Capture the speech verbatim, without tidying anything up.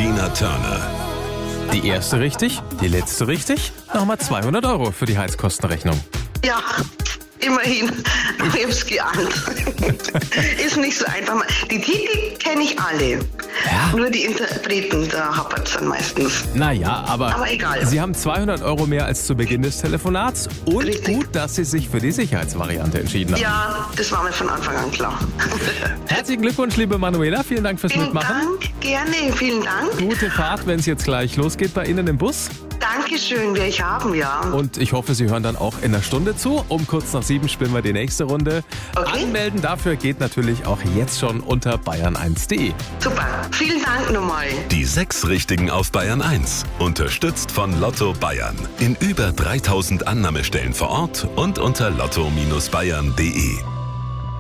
Tina Turner. Die erste richtig, die letzte richtig. Nochmal zweihundert Euro für die Heizkostenrechnung. Ja, immerhin. Ich hab's geahnt. Ist nicht so einfach. Die Titel kenne ich alle. Ja. Nur die Interpreten, da hapert's dann meistens. Naja, aber, Aber egal. Sie haben zweihundert Euro mehr als zu Beginn des Telefonats. Und Richtig. gut, dass Sie sich für die Sicherheitsvariante entschieden haben. Ja, das war mir von Anfang an klar. Herzlichen Glückwunsch, liebe Manuela. Vielen Dank fürs Vielen Mitmachen. Dank, gerne, vielen Dank. Gute Fahrt, wenn es jetzt gleich losgeht bei Ihnen im Bus. Dankeschön, werde ich haben, ja. Und ich hoffe, Sie hören dann auch in einer Stunde zu. Um kurz nach sieben spielen wir die nächste Runde. Okay. Anmelden dafür geht natürlich auch jetzt schon unter bayern eins punkt de. Super, vielen Dank nochmal. Die sechs Richtigen auf Bayern eins. Unterstützt von Lotto Bayern. In über dreitausend Annahmestellen vor Ort und unter lotto Bindestrich bayern punkt de.